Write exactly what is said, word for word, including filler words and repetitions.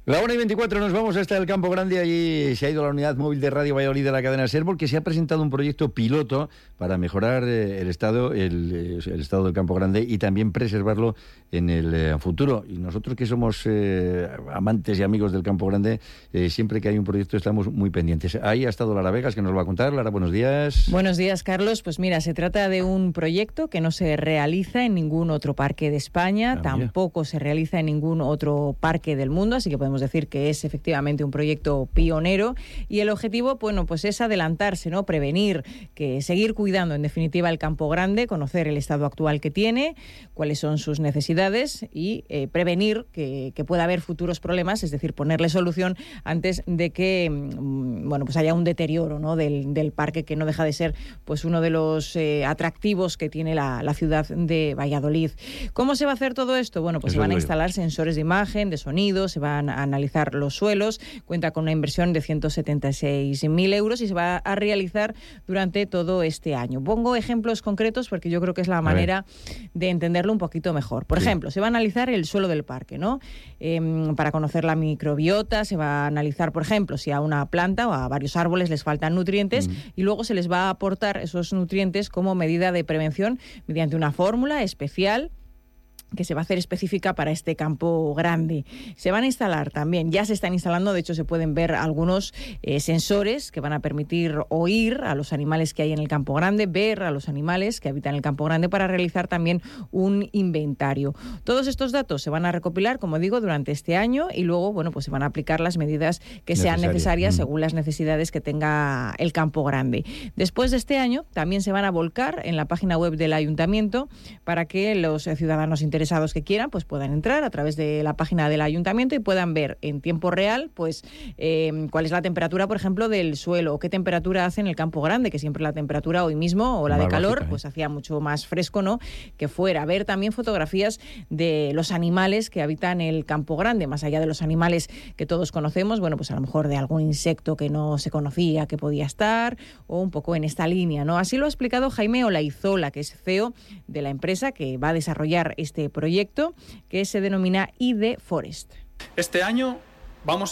La una y veinticuatro, nos vamos hasta el Campo Grande. Allí se ha ido la unidad móvil de Radio Valladolid de la cadena SER, porque se ha presentado un proyecto piloto para mejorar eh, el estado el, el estado del Campo Grande y también preservarlo en el eh, futuro. Y nosotros, que somos eh, amantes y amigos del Campo Grande, eh, siempre que hay un proyecto estamos muy pendientes. Ahí ha estado Lara Vegas, que nos lo va a contar. Lara, buenos días. Buenos días, Carlos. Pues mira, se trata de un proyecto que no se realiza en ningún otro parque de España, ah, tampoco se realiza en ningún otro parque del mundo, así que podemos decir que es efectivamente un proyecto pionero, y el objetivo, bueno, pues es adelantarse, ¿no? Prevenir, que seguir cuidando en definitiva el Campo Grande, conocer el estado actual que tiene, cuáles son sus necesidades y eh, prevenir que, que pueda haber futuros problemas, es decir, ponerle solución antes de que mmm, bueno, pues haya un deterioro, ¿no? del, del parque, que no deja de ser pues uno de los eh, atractivos que tiene la, la ciudad de Valladolid. ¿Cómo se va a hacer todo esto? Bueno, pues Eso se van a instalar sensores de imagen, de sonido, se van a analizar los suelos, cuenta con una inversión de ciento setenta y seis mil euros y se va a realizar durante todo este año. Pongo ejemplos concretos porque yo creo que es la manera de entenderlo un poquito mejor. Por sí. ejemplo, se va a analizar el suelo del parque, ¿no? Eh, para conocer la microbiota, se va a analizar, por ejemplo, si a una planta o a varios árboles les faltan nutrientes, mm. y luego se les va a aportar esos nutrientes como medida de prevención mediante una fórmula especial que se va a hacer específica para este Campo Grande. Se van a instalar también, ya se están instalando, de hecho se pueden ver algunos eh, sensores que van a permitir oír a los animales que hay en el Campo Grande, ver a los animales que habitan el Campo Grande, para realizar también un inventario. Todos estos datos se van a recopilar, como digo, durante este año, y luego, bueno, pues se van a aplicar las medidas que Necesaria. sean necesarias mm. según las necesidades que tenga el Campo Grande. Después de este año, también se van a volcar en la página web del Ayuntamiento para que los eh, ciudadanos interesados interesados que quieran, pues puedan entrar a través de la página del Ayuntamiento y puedan ver en tiempo real, pues, eh, cuál es la temperatura, por ejemplo, del suelo, o qué temperatura hace en el Campo Grande, que siempre la temperatura hoy mismo, o la de calor, básica, ¿eh? pues hacía mucho más fresco, ¿no?, que fuera. Ver también fotografías de los animales que habitan el Campo Grande, más allá de los animales que todos conocemos, bueno, pues a lo mejor de algún insecto que no se conocía que podía estar, o un poco en esta línea, ¿no? Así lo ha explicado Jaime Olaizola, que es C E O de la empresa que va a desarrollar este proyecto, que se denomina I D Forest. Este año vamos